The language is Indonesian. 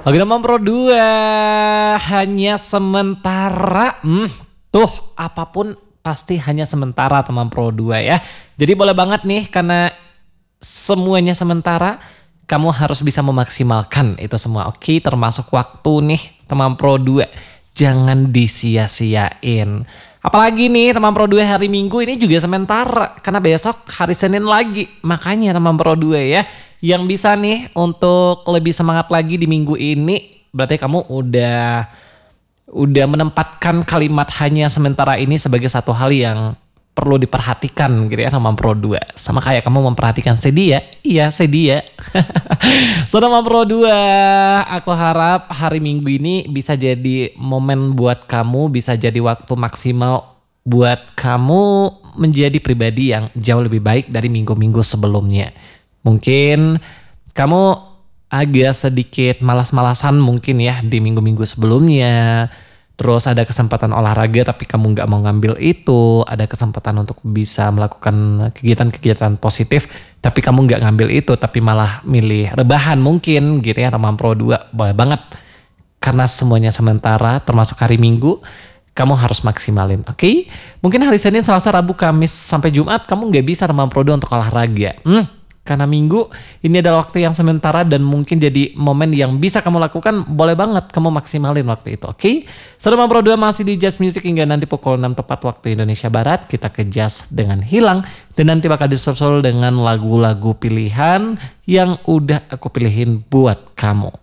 Oke teman Pro 2, hanya sementara. Tuh apapun pasti hanya sementara teman Pro 2 ya. Jadi boleh banget nih karena semuanya sementara, kamu harus bisa memaksimalkan itu semua. Oke, termasuk waktu nih teman Pro 2. Jangan disia-siain. Apalagi nih teman Pro 2 hari Minggu ini juga sementara. Karena besok hari Senin lagi. Makanya teman Pro 2 ya. Yang bisa nih untuk lebih semangat lagi di minggu ini. Berarti kamu udah menempatkan kalimat hanya sementara ini sebagai satu hal yang perlu diperhatikan gitu ya sama Pro 2. Sama kayak kamu memperhatikan sedia. Iya sedia. Sama Pro 2, aku harap hari Minggu ini bisa jadi momen buat kamu, bisa jadi waktu maksimal buat kamu menjadi pribadi yang jauh lebih baik dari minggu-minggu sebelumnya. Mungkin kamu agak sedikit malas-malasan mungkin ya di minggu-minggu sebelumnya. Terus ada kesempatan olahraga tapi kamu nggak mau ngambil itu. Ada kesempatan untuk bisa melakukan kegiatan-kegiatan positif tapi kamu nggak ngambil itu. Tapi malah milih rebahan mungkin gitu ya teman Pro 2. Boleh banget. Karena semuanya sementara termasuk hari Minggu. Kamu harus maksimalin, oke? Mungkin hari Senin, Selasa, Rabu, Kamis sampai Jumat kamu nggak bisa teman Pro 2 untuk olahraga. Karena Minggu ini adalah waktu yang sementara dan mungkin jadi momen yang bisa kamu lakukan, boleh banget kamu maksimalin waktu itu, oke? Teman Pro 2 masih di Jazz Music hingga nanti pukul 6 tepat waktu Indonesia Barat. Kita ke jazz dengan Hilang dan nanti bakal disusul dengan lagu-lagu pilihan yang udah aku pilihin buat kamu.